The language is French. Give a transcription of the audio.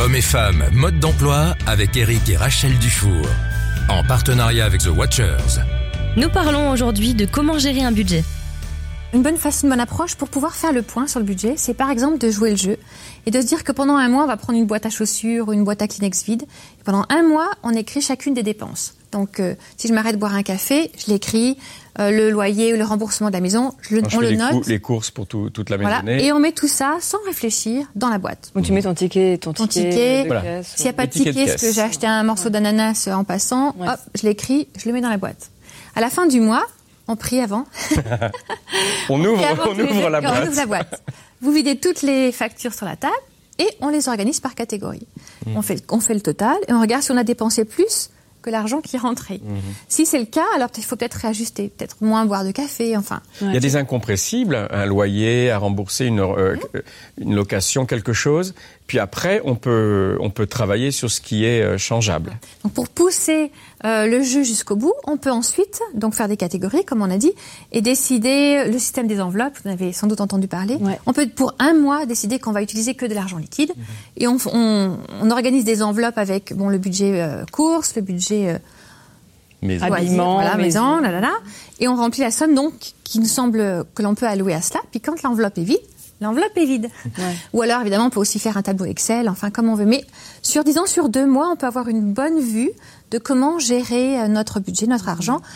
Hommes et femmes, mode d'emploi avec Eric et Rachel Dufour. En partenariat avec The Watchers. Nous parlons aujourd'hui de comment gérer un budget. Une bonne approche pour pouvoir faire le point sur le budget, c'est par exemple de jouer le jeu et de se dire que pendant un mois, on va prendre une boîte à chaussures ou une boîte à Kleenex vide. Et pendant un mois, on écrit chacune des dépenses. Donc, si je m'arrête de boire un café, je l'écris, le loyer ou le remboursement de la maison, on le note. Les courses pour toute la maisonnée. Voilà. Et on met tout ça sans réfléchir dans la boîte. Donc tu mets ton ticket. Voilà. S'il n'y a pas de ticket, parce que j'ai acheté un morceau d'ananas en passant, hop, je l'écris, je le mets dans la boîte. À la fin du mois, on prie avant. on ouvre la boîte. Vous videz toutes les factures sur la table et on les organise par catégorie. On fait le total et on regarde si on a dépensé plus que l'argent qui est rentré. Si c'est le cas, alors il faut peut-être réajuster, peut-être moins boire de café, enfin. Il y a des incompressibles, un loyer à rembourser, une location, quelque chose. Puis après, on peut travailler sur ce qui est changeable. Donc pour pousser le jeu jusqu'au bout, on peut ensuite donc faire des catégories, comme on a dit, et décider le système des enveloppes. Vous en avez sans doute entendu parler. Ouais. On peut pour un mois décider qu'on va utiliser que de l'argent liquide, et on organise des enveloppes avec le budget courses, le budget habillement, maison, et on remplit la somme donc qui nous semble que l'on peut allouer à cela. Puis quand l'enveloppe est vide. Ouais. Ou alors, évidemment, on peut aussi faire un tableau Excel, enfin, comme on veut. Mais sur 2 mois, on peut avoir une bonne vue de comment gérer notre budget, notre argent,